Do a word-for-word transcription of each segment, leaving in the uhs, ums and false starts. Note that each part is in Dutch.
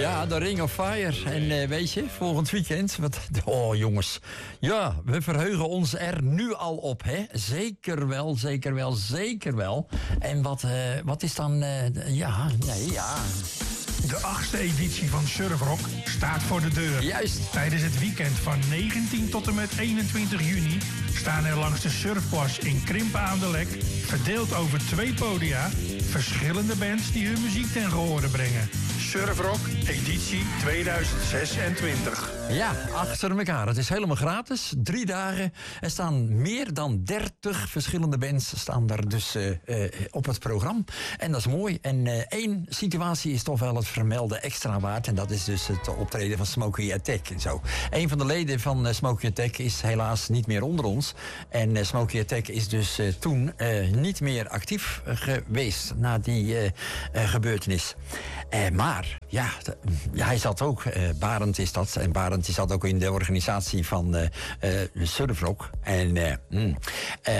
Ja, de Ring of Fire. En uh, weet je, volgend weekend... Wat, oh, jongens. Ja, we verheugen ons er nu al op, hè? Zeker wel, zeker wel, zeker wel. En wat, uh, wat is dan... Uh, ja, nee, ja... De achtste editie van Surfrock staat voor de deur. Juist. Tijdens het weekend van negentien tot en met eenentwintig juni... staan er langs de surfplas in Krimpen aan de Lek... verdeeld over twee podia... verschillende bands die hun muziek ten gehore brengen. Surfrock editie tweeduizend zesentwintig. Ja, achter elkaar. Het is helemaal gratis. Drie dagen. Er staan meer dan dertig verschillende bands staan daar dus uh, uh, op het programma. En dat is mooi. En uh, één situatie is toch wel het vermelden extra waard. En dat is dus het optreden van Smokey Attack en zo. Een van de leden van uh, Smokey Attack is helaas niet meer onder ons. En uh, Smokey Attack is dus uh, toen uh, niet meer actief uh, geweest na die uh, uh, gebeurtenis. Uh, maar, ja, de, ja, hij zat ook, uh, Barend is dat. En Barend zat ook in de organisatie van uh, uh, Surfrock. En uh, mm, uh,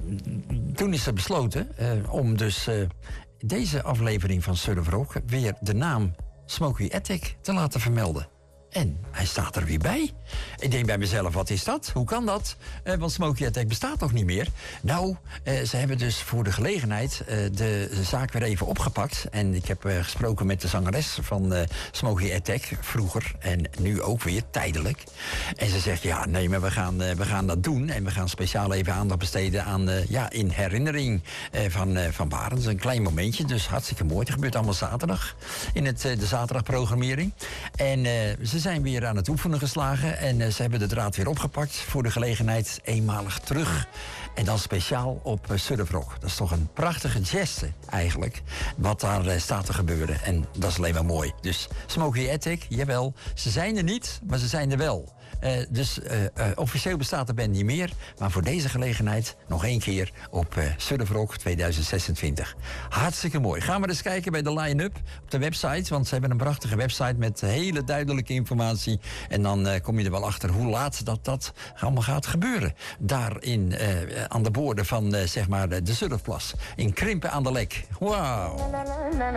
toen is er besloten uh, om dus uh, deze aflevering van Surfrock weer de naam Smokey Attack te laten vermelden. En hij staat er weer bij. Ik denk bij mezelf, wat is dat? Hoe kan dat? Uh, want Smokey Attack bestaat toch niet meer? Nou, uh, ze hebben dus voor de gelegenheid uh, de zaak weer even opgepakt. En ik heb uh, gesproken met de zangeres van uh, Smokey Attack vroeger. En nu ook weer, tijdelijk. En ze zegt, ja, nee, maar we gaan, uh, we gaan dat doen. En we gaan speciaal even aandacht besteden aan, uh, ja, in herinnering uh, van, uh, van Barend. Een klein momentje, dus hartstikke mooi. Het gebeurt allemaal zaterdag. In het, uh, de zaterdagprogrammering. En uh, ze zijn weer aan het oefenen geslagen. En uh, ze hebben de draad weer opgepakt voor de gelegenheid eenmalig terug. En dan speciaal op uh, Surfrock. Dat is toch een prachtige geste eigenlijk. Wat daar uh, staat te gebeuren. En dat is alleen maar mooi. Dus Smokey Attack, jawel. Ze zijn er niet, maar ze zijn er wel. Uh, dus uh, uh, officieel bestaat de band niet meer. Maar voor deze gelegenheid nog één keer op uh, Surfrock tweeduizend zesentwintig. Hartstikke mooi. Gaan we eens kijken bij de line-up op de website. Want ze hebben een prachtige website met hele duidelijke informatie. En dan uh, kom je er wel achter hoe laat dat dat allemaal gaat gebeuren. Daar in, uh, aan de boorden van uh, zeg maar de Surfplas. In Krimpen aan de Lek. Wauw.